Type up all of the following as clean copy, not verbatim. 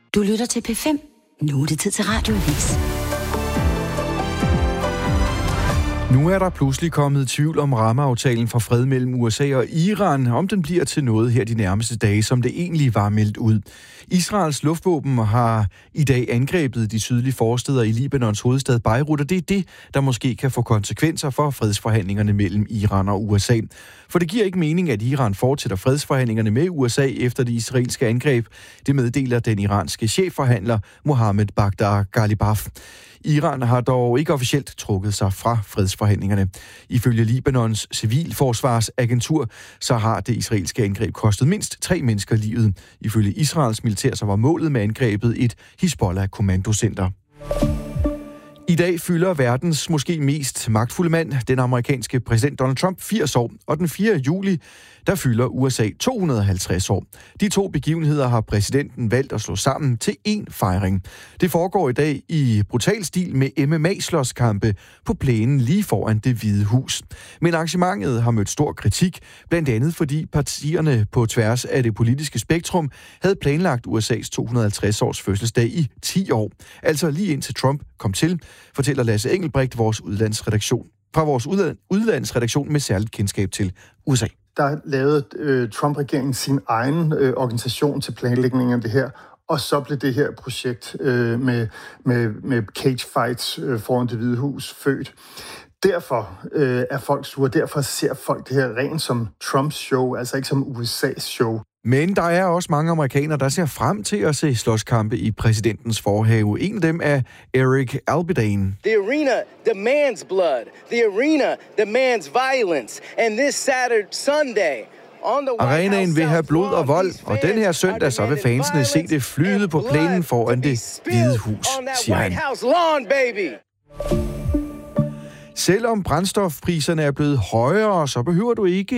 Du lytter til P5. Nu er det tid til Radioavis. Nu er der pludselig kommet tvivl om rammeaftalen for fred mellem USA og Iran, om den bliver til noget her de nærmeste dage, som det egentlig var meldt ud. Israels luftvåben har i dag angrebet de sydlige forstæder i Libanons hovedstad Beirut, og det er det, der måske kan få konsekvenser for fredsforhandlingerne mellem Iran og USA. For det giver ikke mening, at Iran fortsætter fredsforhandlingerne med USA efter det israelske angreb. Det meddeler den iranske chefforhandler Mohammed Baghdad Ghalibaf. Iran har dog ikke officielt trukket sig fra fredsforhandlingerne. Ifølge Libanons civilforsvarsagentur, så har det israelske angreb kostet mindst 3 mennesker livet. Ifølge Israels militær, så var målet med angrebet et Hizbollah-kommandocenter. I dag fylder verdens måske mest magtfulde mand, den amerikanske præsident Donald Trump, 80 år, og den 4. juli, der fylder USA 250 år. De to begivenheder har præsidenten valgt at slå sammen til én fejring. Det foregår i dag i brutal stil med MMA-slåskampe på plænen lige foran Det Hvide Hus. Men arrangementet har mødt stor kritik, blandt andet fordi partierne på tværs af det politiske spektrum havde planlagt USA's 250-års fødselsdag i 10 år. Altså lige indtil Trump kom til, fortæller Lasse Engelbrecht vores udlandsredaktion med særligt kendskab til USA. Der lavede Trump-regeringen sin egen organisation til planlægningen af det her, og så blev det her projekt med cage fights foran Det Hvide Hus født. Derfor er folk sure, derfor ser folk det her rent som Trumps show, altså ikke som USA's show. Men der er også mange amerikanere, der ser frem til at se slåskampe i præsidentens forhave. En af dem er Eric Albidain. The arena demands blood. The arena demands violence. And this Sunday, arenaen vil have blod og vold, og den her søndag så vil fansene se det flyde på plænen foran Det Hvide Hus, siger han. Selvom brændstofpriserne er blevet højere, så behøver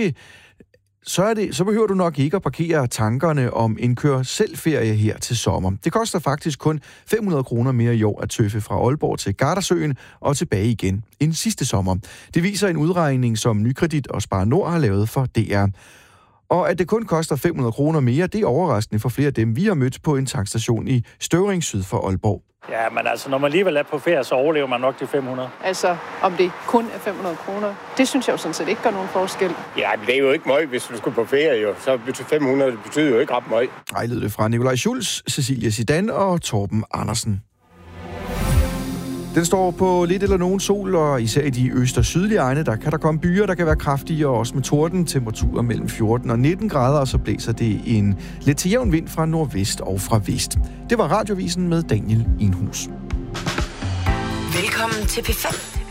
du nok ikke at parkere tankerne om en kør-selv-ferie her til sommer. Det koster faktisk kun 500 kroner mere i år at tøffe fra Aalborg til Gardasøen og tilbage igen end sidste sommer. Det viser en udregning, som Nykredit og Spar Nord har lavet for DR. Og at det kun koster 500 kroner mere, det er overraskende for flere af dem, vi har mødt på en tankstation i Støvring syd for Aalborg. Ja, men altså, når man alligevel er på ferie, så overlever man nok de 500. Altså, om det kun er 500 kroner, det synes jeg jo sådan set ikke gør nogen forskel. Ja, men det er jo ikke meget, hvis du skulle på ferie, jo. Så 500 betyder jo ikke ret meget. Ej, lød det fra Nikolaj Schulz, Cecilia Zidane og Torben Andersen. Den står på lidt eller nogen sol, og især i de øst- og sydlige egne, der kan der komme byer, der kan være kraftige, og også med torden, temperaturer mellem 14 og 19 grader, og så blæser det en lidt til jævn vind fra nordvest og fra vest. Det var Radiovisen med Daniel Enhus. Velkommen til P5.